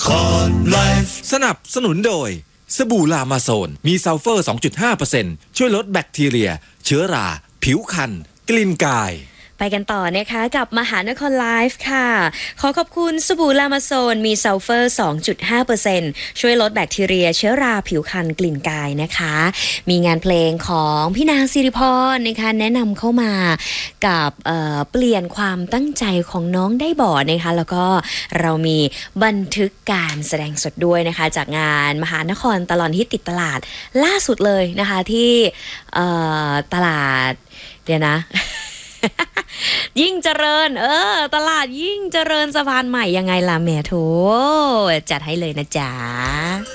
สนับสนุนโดยสบู่ลามาโซนมีซัลเฟอร์ 2.5% ช่วยลดแบคทีเรียเชื้อราผิวคันกลิ่นกายไปกันต่อนะคะกับมหานครไลฟ์ค่ะขอขอบคุณสบู่ลามาโซนมีซัลเฟอร์ 2.5% ช่วยลดแบคทีเรียเชื้อราผิวคันกลิ่นกายนะคะมีงานเพลงของพี่นางสิริพรนะคะแนะนำเข้ามากับเปลี่ยนความตั้งใจของน้องได้บ่นะคะแล้วก็เรามีบันทึกการแสดงสดด้วยนะคะจากงานมหานครตลอดฮิตติดตลาดล่าสุดเลยนะคะที่ตลาดเดี๋ยวนะยิ่งเจริญตลาดยิ่งเจริญสะพานใหม่ยังไงล่ะแม่โถจัดให้เลยนะจ๊ะ